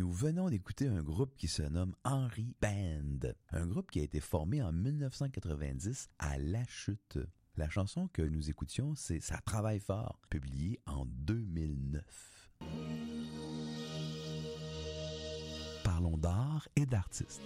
Nous venons d'écouter un groupe qui se nomme Henry Band, un groupe qui a été formé en 1990 à La Chute. La chanson que nous écoutions, c'est Ça travaille fort, publiée en 2009. Parlons d'art et d'artistes.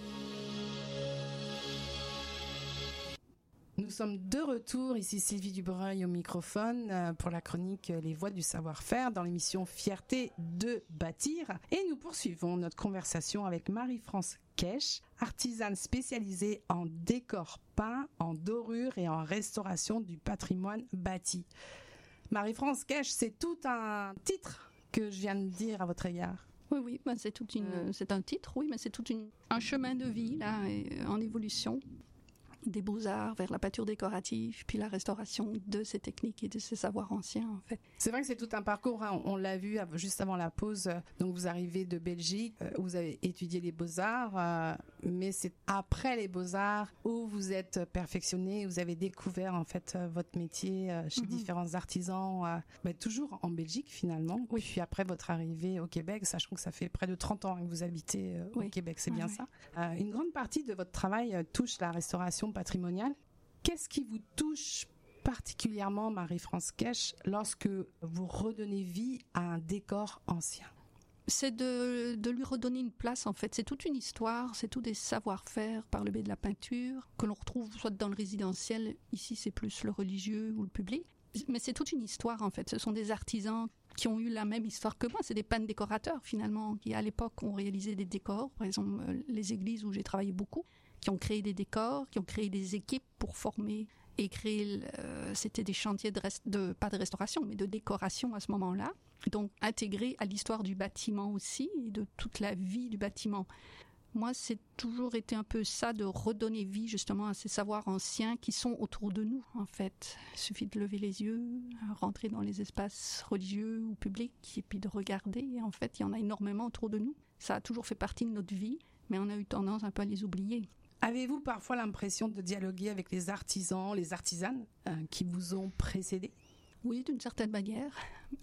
Nous sommes de retour, ici Sylvie Dubreuil au microphone pour la chronique Les Voix du savoir-faire dans l'émission Fierté de bâtir. Et nous poursuivons notre conversation avec Marie-France Kech, artisane spécialisée en décor peint, en dorure et en restauration du patrimoine bâti. Marie-France Kech, c'est tout un titre que je viens de dire à votre égard. Oui, ben c'est un titre, oui, mais c'est un chemin de vie là, en évolution. Des beaux-arts vers la peinture décorative, puis la restauration de ces techniques et de ces savoirs anciens, en fait. C'est vrai que c'est tout un parcours, hein. On l'a vu juste avant la pause. Donc vous arrivez de Belgique, vous avez étudié les beaux-arts, mais c'est après les beaux-arts où vous êtes perfectionné, vous avez découvert en fait votre métier chez différents artisans, toujours en Belgique finalement. Oui. Puis après votre arrivée au Québec, sachant que ça fait près de 30 ans que vous habitez au Québec, c'est bien ça. Une grande partie de votre travail touche la restauration patrimoniale. Qu'est-ce qui vous touche particulièrement, Marie-France Kech, lorsque vous redonnez vie à un décor ancien? C'est de lui redonner une place, en fait. C'est toute une histoire, c'est tout des savoir-faire par le biais de la peinture, que l'on retrouve soit dans le résidentiel, ici c'est plus le religieux ou le public, mais c'est toute une histoire, en fait. Ce sont des artisans qui ont eu la même histoire que moi. C'est des peintres décorateurs, finalement, qui à l'époque ont réalisé des décors, par exemple les églises où j'ai travaillé beaucoup, qui ont créé des décors, qui ont créé des équipes pour former et créer, c'était des chantiers pas de restauration, mais de décoration à ce moment-là. Donc, intégrés à l'histoire du bâtiment aussi et de toute la vie du bâtiment. Moi, c'est toujours été un peu ça, de redonner vie justement à ces savoirs anciens qui sont autour de nous, en fait. Il suffit de lever les yeux, rentrer dans les espaces religieux ou publics et puis de regarder. Et en fait, il y en a énormément autour de nous. Ça a toujours fait partie de notre vie, mais on a eu tendance un peu à les oublier. Avez-vous parfois l'impression de dialoguer avec les artisans, les artisanes qui vous ont précédé? Oui, d'une certaine manière.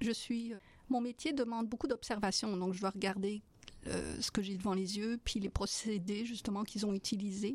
Mon métier demande beaucoup d'observation, donc je dois regarder ce que j'ai devant les yeux, puis les procédés justement qu'ils ont utilisés,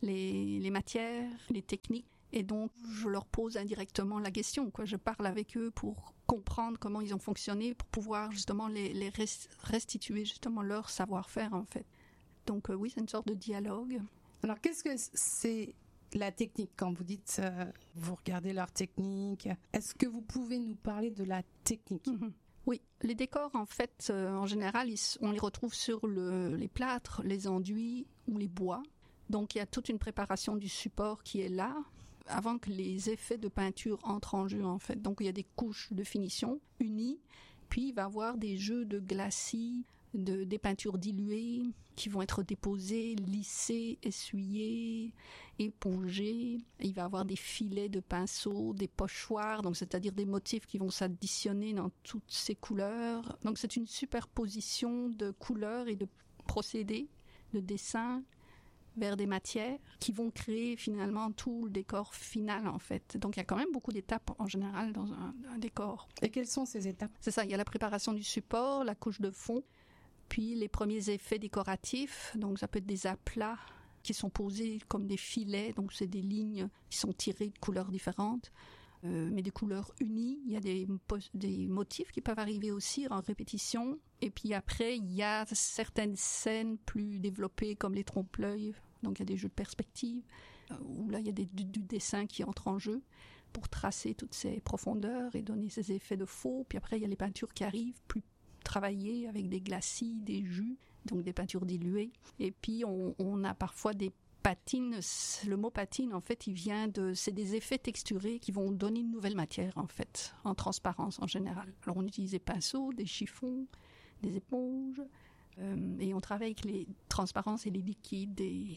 les matières, les techniques. Et donc, je leur pose indirectement la question, quoi. Je parle avec eux pour comprendre comment ils ont fonctionné, pour pouvoir justement les restituer justement leur savoir-faire, en fait. Donc oui, c'est une sorte de dialogue. Alors, qu'est-ce que c'est la technique quand vous dites vous regardez leur technique? Est-ce que vous pouvez nous parler de la technique? Oui, les décors, en fait, en général, on les retrouve sur les plâtres, les enduits ou les bois. Donc, il y a toute une préparation du support qui est là avant que les effets de peinture entrent en jeu, en fait. Donc, il y a des couches de finition unies, puis il va y avoir des jeux de glacis, des peintures diluées qui vont être déposées, lissées, essuyées, épongées. Il va y avoir des filets de pinceau, des pochoirs, donc c'est-à-dire des motifs qui vont s'additionner dans toutes ces couleurs. Donc c'est une superposition de couleurs et de procédés, de dessins vers des matières qui vont créer finalement tout le décor final, en fait. Donc il y a quand même beaucoup d'étapes en général dans un décor. Et quelles sont ces étapes? C'est ça, il y a la préparation du support, la couche de fond, puis les premiers effets décoratifs. Donc ça peut être des aplats qui sont posés comme des filets, donc c'est des lignes qui sont tirées de couleurs différentes, mais des couleurs unies. Il y a des motifs qui peuvent arriver aussi en répétition. Et puis après, il y a certaines scènes plus développées comme les trompe-l'œil. Donc il y a des jeux de perspective, où là il y a du dessin qui entre en jeu pour tracer toutes ces profondeurs et donner ces effets de faux. Puis après, il y a les peintures qui arrivent, plus travaillées avec des glacis, des jus, donc des peintures diluées. Et puis on a parfois des patines. Le mot patine, en fait, c'est des effets texturés qui vont donner une nouvelle matière, en fait, en transparence en général. Alors on utilise des pinceaux, des chiffons, des éponges, et on travaille avec les transparences et les liquides,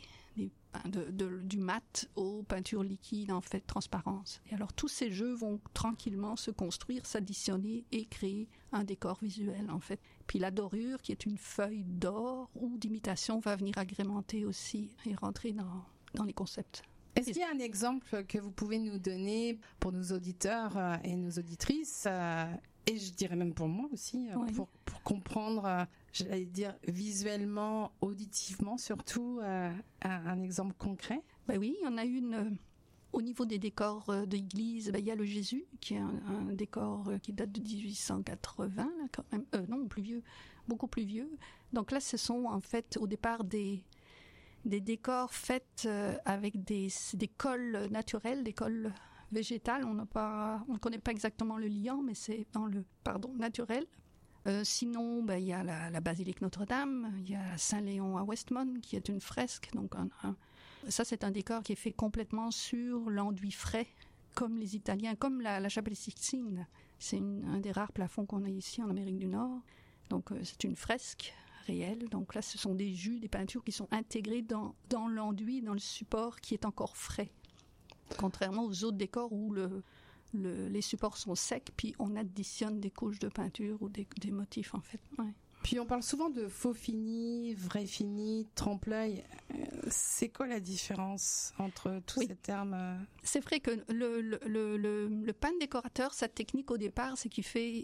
du mat aux peintures liquides, en fait, transparence. Et alors tous ces jeux vont tranquillement se construire, s'additionner et créer un décor visuel, en fait. Puis la dorure, qui est une feuille d'or ou d'imitation, va venir agrémenter aussi et rentrer dans les concepts. Est-ce qu'il y a un exemple que vous pouvez nous donner pour nos auditeurs et nos auditrices Et je dirais même pour moi aussi, Oui. pour comprendre, j'allais dire visuellement, auditivement surtout, un exemple concret. Ben oui, il y en a une. Au niveau des décors d'église, il y a le Jésus, qui est un décor qui date de 1880, là, quand même. Non, plus vieux, beaucoup plus vieux. Donc là, ce sont en fait au départ des décors faits avec des colles naturelles, des colles végétales. On ne connaît pas exactement le liant, mais c'est dans le naturel. Sinon, il y a la basilique Notre-Dame, il y a Saint-Léon à Westmont, qui est une fresque. Donc ça, c'est un décor qui est fait complètement sur l'enduit frais, comme les Italiens, comme la chapelle Sixtine. C'est un des rares plafonds qu'on a ici en Amérique du Nord. Donc c'est une fresque réelle. Donc là, ce sont des jus, des peintures qui sont intégrées dans l'enduit, dans le support qui est encore frais. Contrairement aux autres décors où les supports sont secs, puis on additionne des couches de peinture ou des motifs, en fait. Ouais. Puis on parle souvent de faux fini, vrai fini, trompe-l'œil. C'est quoi la différence entre tous ces termes? C'est vrai que le peintre décorateur, sa technique au départ, c'est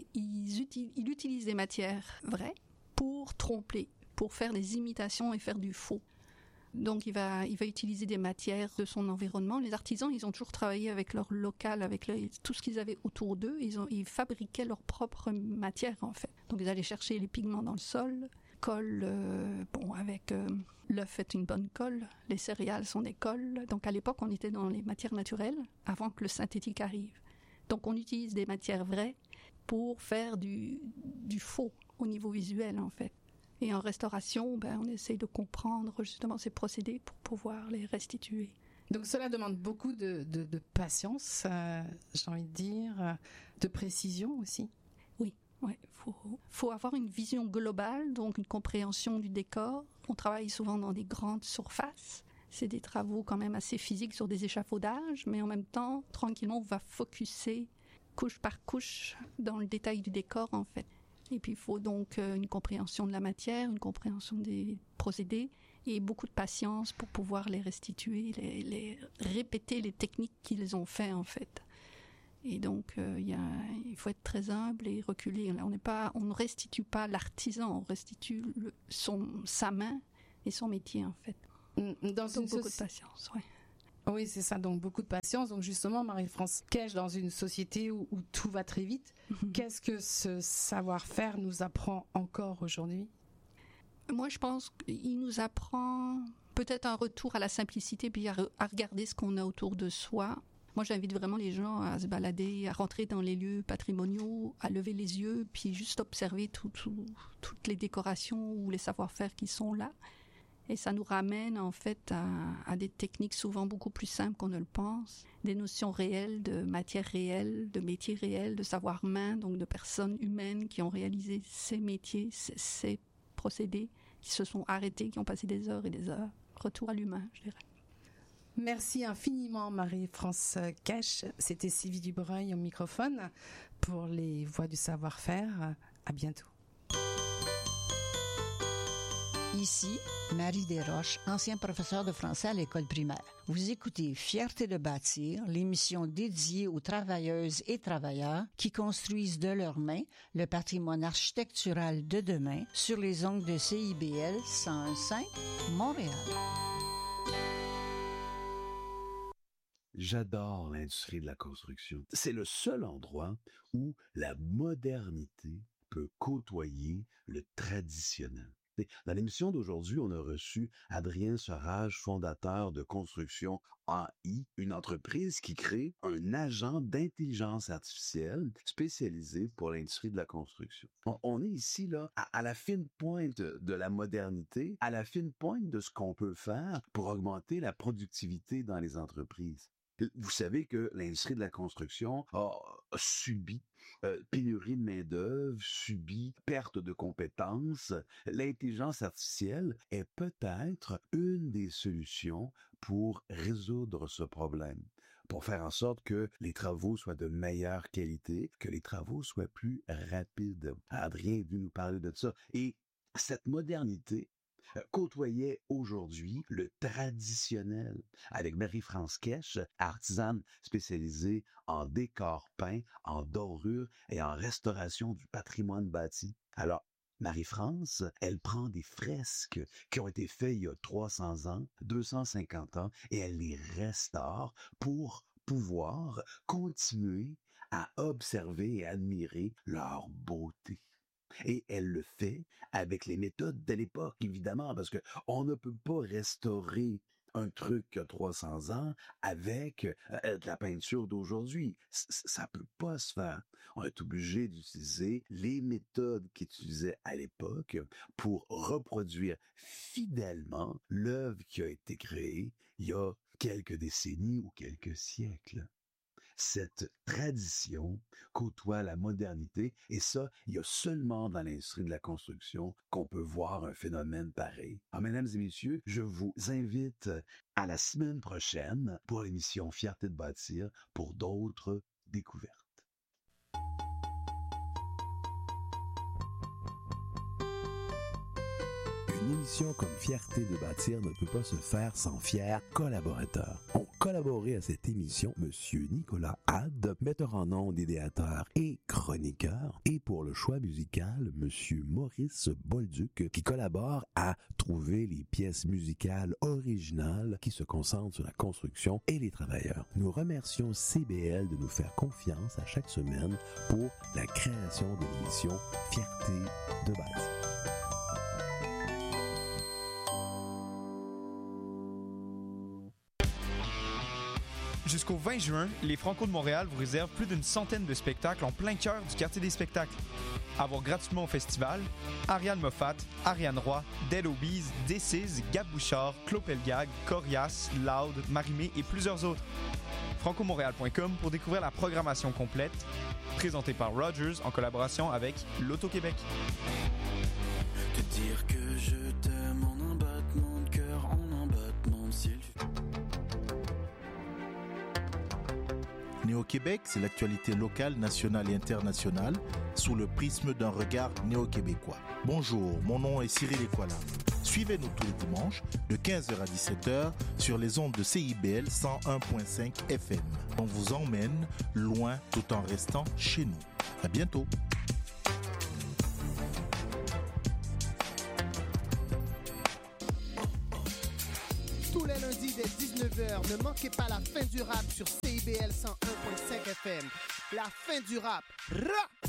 il utilise des matières vraies pour tromper, pour faire des imitations et faire du faux. Donc il va utiliser des matières de son environnement. Les artisans, ils ont toujours travaillé avec leur local, avec tout ce qu'ils avaient autour d'eux. Ils fabriquaient leur propre matière, en fait. Donc ils allaient chercher les pigments dans le sol, colle, avec l'œuf est une bonne colle, les céréales sont des colles. Donc à l'époque, on était dans les matières naturelles avant que le synthétique arrive. Donc on utilise des matières vraies pour faire du faux au niveau visuel, en fait. Et en restauration, on essaye de comprendre justement ces procédés pour pouvoir les restituer. Donc cela demande beaucoup de patience, j'ai envie de dire, de précision aussi. Oui, faut avoir une vision globale, donc une compréhension du décor. On travaille souvent dans des grandes surfaces. C'est des travaux quand même assez physiques sur des échafaudages, mais en même temps, tranquillement, on va focusser couche par couche dans le détail du décor, en fait. Et puis, il faut donc une compréhension de la matière, une compréhension des procédés et beaucoup de patience pour pouvoir les restituer, les répéter les techniques qu'ils ont fait, en fait. Et donc, il faut être très humble et reculer. On ne restitue pas l'artisan, on restitue sa main et son métier, en fait. Donc, beaucoup de patience, oui. Oui, c'est ça, donc beaucoup de patience. Donc justement, Marie-France Kech, dans une société où tout va très vite, qu'est-ce que ce savoir-faire nous apprend encore aujourd'hui? Moi, je pense qu'il nous apprend peut-être un retour à la simplicité, puis à regarder ce qu'on a autour de soi. Moi, j'invite vraiment les gens à se balader, à rentrer dans les lieux patrimoniaux, à lever les yeux, puis juste observer toutes les décorations ou les savoir-faire qui sont là. Et ça nous ramène en fait à des techniques souvent beaucoup plus simples qu'on ne le pense, des notions réelles, de matière réelle, de métiers réels, de savoir-main, donc de personnes humaines qui ont réalisé ces métiers, ces procédés, qui se sont arrêtés, qui ont passé des heures et des heures. Retour à l'humain, je dirais. Merci infiniment Marie-France Kech. C'était Sylvie Dubreuil au microphone pour les Voix du savoir-faire. À bientôt. Ici, Marie Desroches, ancien professeur de français à l'école primaire. Vous écoutez Fierté de bâtir, l'émission dédiée aux travailleuses et travailleurs qui construisent de leurs mains le patrimoine architectural de demain sur les ondes de CIBL 101.5 Montréal. J'adore l'industrie de la construction. C'est le seul endroit où la modernité peut côtoyer le traditionnel. Dans l'émission d'aujourd'hui, on a reçu Adrien Serrage, fondateur de Construction AI, une entreprise qui crée un agent d'intelligence artificielle spécialisé pour l'industrie de la construction. On est ici là à la fine pointe de la modernité, à la fine pointe de ce qu'on peut faire pour augmenter la productivité dans les entreprises. Vous savez que l'industrie de la construction a subi pénurie de main-d'œuvre, subi perte de compétences. L'intelligence artificielle est peut-être une des solutions pour résoudre ce problème, pour faire en sorte que les travaux soient de meilleure qualité, que les travaux soient plus rapides. Adrien est venu nous parler de ça. Et cette modernité côtoyait aujourd'hui le traditionnel avec Marie-France Kesch, artisane spécialisée en décor peint, en dorure et en restauration du patrimoine bâti. Alors, Marie-France, elle prend des fresques qui ont été faites il y a 300 ans, 250 ans, et elle les restaure pour pouvoir continuer à observer et admirer leur beauté. Et elle le fait avec les méthodes de l'époque, évidemment, parce que on ne peut pas restaurer un truc qui a 300 ans avec de la peinture d'aujourd'hui. Ça peut pas se faire. On est obligé d'utiliser les méthodes qu'ils utilisaient à l'époque pour reproduire fidèlement l'œuvre qui a été créée il y a quelques décennies ou quelques siècles. Cette tradition côtoie la modernité et ça, il y a seulement dans l'industrie de la construction qu'on peut voir un phénomène pareil. Alors, mesdames et messieurs, je vous invite à la semaine prochaine pour l'émission Fierté de bâtir pour d'autres découvertes. Une émission comme Fierté de bâtir ne peut pas se faire sans fiers collaborateurs. Ont collaboré à cette émission Monsieur Nicolas Hadd, metteur en ondes, idéateur et chroniqueur, et pour le choix musical, Monsieur Maurice Bolduc, qui collabore à trouver les pièces musicales originales qui se concentrent sur la construction et les travailleurs. Nous remercions CBL de nous faire confiance à chaque semaine pour la création de l'émission Fierté de bâtir. Jusqu'au 20 juin, les Franco de Montréal vous réservent plus d'une centaine de spectacles en plein cœur du quartier des spectacles. À voir gratuitement au festival, Ariane Moffat, Ariane Roy, Dead Obies, Decize, Gab Bouchard, Claude Pelgag, Corias, Loud, Marimé et plusieurs autres. francomontréal.com pour découvrir la programmation complète, présentée par Rogers en collaboration avec l'Auto-Québec. Te dire que je t'aime en un battement de cœur, en un battement de ciel. Néo-Québec, c'est l'actualité locale, nationale et internationale sous le prisme d'un regard néo-québécois. Bonjour, mon nom est Cyril Ekwala. Suivez-nous tous les dimanches de 15h à 17h sur les ondes de CIBL 101.5 FM. On vous emmène loin tout en restant chez nous. À bientôt. Tous les lundis dès 19h, ne manquez pas la fin du rap sur CIBL 101.5 FM. La fin du rap. Rap!